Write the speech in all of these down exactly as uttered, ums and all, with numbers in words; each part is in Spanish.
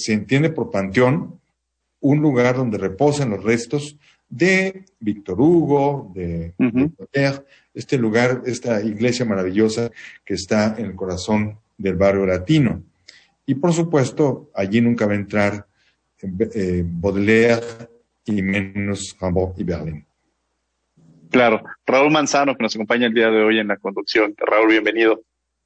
se entiende por panteón un lugar donde reposan los restos de Víctor Hugo, de, uh-huh. de Voltaire, este lugar, esta iglesia maravillosa que está en el corazón del barrio latino. Y por supuesto, allí nunca va a entrar eh, Baudelaire y menos Rimbaud y Verlaine. Claro. Raúl Manzano, que nos acompaña el día de hoy en la conducción. Raúl, bienvenido.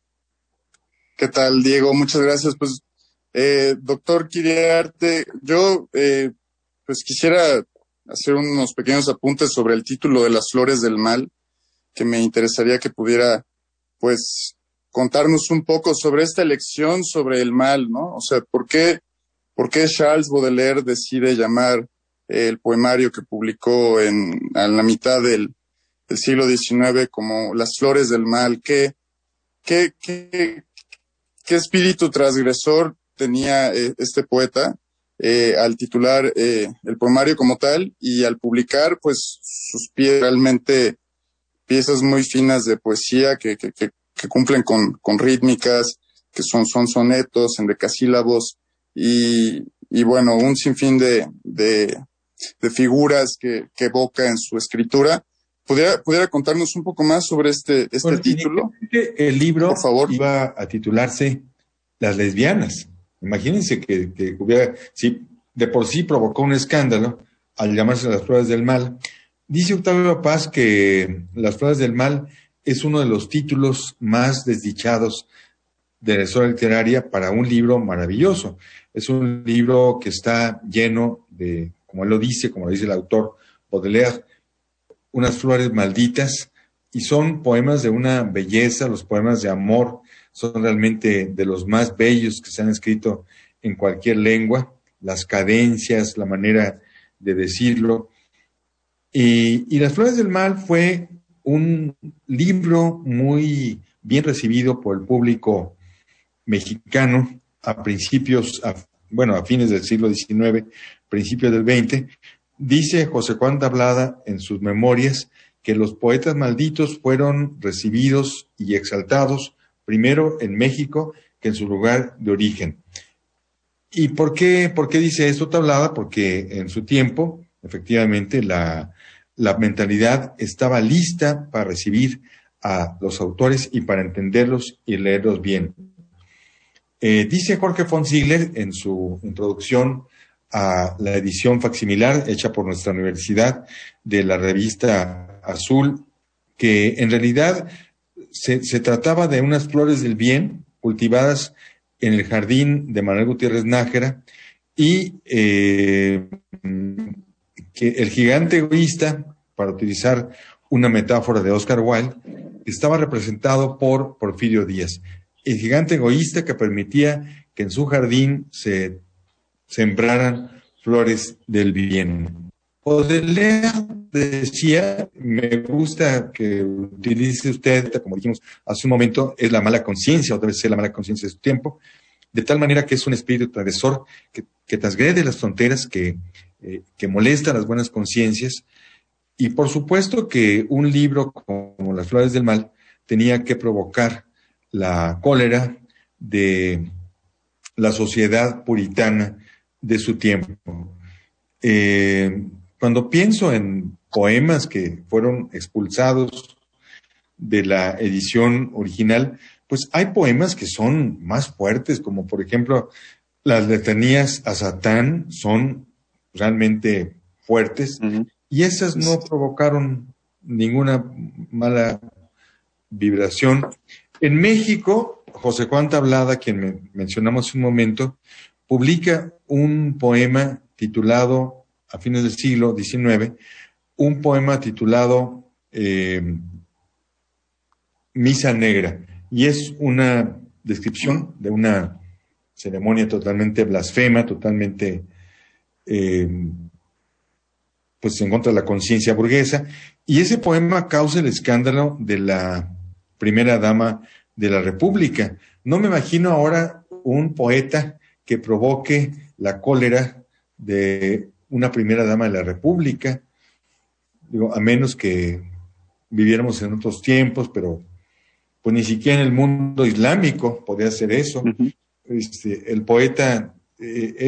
¿Qué tal, Diego? Muchas gracias. Pues, eh, doctor Quiriarte, yo eh, pues quisiera hacer unos pequeños apuntes sobre el título de Las Flores del Mal, que me interesaría que pudiera, pues, contarnos un poco sobre esta elección sobre el mal, ¿no? O sea, ¿por qué, por qué Charles Baudelaire decide llamar eh, el poemario que publicó en, en la mitad del, del siglo diecinueve como Las Flores del Mal? ¿Qué, qué, qué, qué espíritu transgresor tenía eh, este poeta eh, al titular eh, el poemario como tal y al publicar, pues, sus piezas, realmente piezas muy finas de poesía que, que, que que cumplen con, con rítmicas, que son, son sonetos, endecasílabos, y, y bueno, un sinfín de, de, de figuras que, que evoca en su escritura? ¿Pudiera, pudiera contarnos un poco más sobre este, este bueno, título? El libro, por favor, iba a titularse Las lesbianas. Imagínense que, que hubiera, si de por sí provocó un escándalo al llamarse Las Flores del Mal. Dice Octavio Paz que Las Flores del Mal es uno de los títulos más desdichados de la historia literaria para un libro maravilloso. Es un libro que está lleno de, como él lo dice, como lo dice el autor Baudelaire, unas flores malditas, y son poemas de una belleza. Los poemas de amor son realmente de los más bellos que se han escrito en cualquier lengua. Las cadencias, la manera de decirlo. Y, y Las Flores del Mal fue un libro muy bien recibido por el público mexicano a principios, a, bueno, a fines del siglo diecinueve, principios del veinte. Dice José Juan Tablada en sus memorias que los poetas malditos fueron recibidos y exaltados primero en México que en su lugar de origen. ¿Y por qué, por qué dice esto Tablada? Porque en su tiempo, efectivamente, la La mentalidad estaba lista para recibir a los autores y para entenderlos y leerlos bien. Eh, dice Jorge von Ziegler en su introducción a la edición facsimilar hecha por nuestra universidad de la revista Azul, que en realidad se, se trataba de unas flores del bien cultivadas en el jardín de Manuel Gutiérrez Nájera y eh, que el gigante egoísta, para utilizar una metáfora de Oscar Wilde, estaba representado por Porfirio Díaz, el gigante egoísta que permitía que en su jardín se sembraran flores del bien. Baudelaire decía, me gusta que utilice usted, como dijimos hace un momento, es la mala conciencia, o debe ser la mala conciencia de su tiempo, de tal manera que es un espíritu transgresor que, que transgrede las fronteras, que, eh, que molesta las buenas conciencias. Y por supuesto que un libro como Las Flores del Mal tenía que provocar la cólera de la sociedad puritana de su tiempo. Eh, cuando pienso en poemas que fueron expulsados de la edición original, pues hay poemas que son más fuertes, como por ejemplo las letanías a Satán son realmente fuertes. Uh-huh. Y esas no provocaron ninguna mala vibración. En México, José Juan Tablada, quien me mencionamos hace un momento, publica un poema titulado, a fines del siglo diecinueve, un poema titulado eh, Misa Negra. Y es una descripción de una ceremonia totalmente blasfema, totalmente... Eh, pues en contra de la conciencia burguesa, y ese poema causa el escándalo de la primera dama de la República. No me imagino ahora un poeta que provoque la cólera de una primera dama de la República, digo, a menos que viviéramos en otros tiempos, pero pues ni siquiera en el mundo islámico podía hacer eso. Uh-huh. Este, el poeta eh,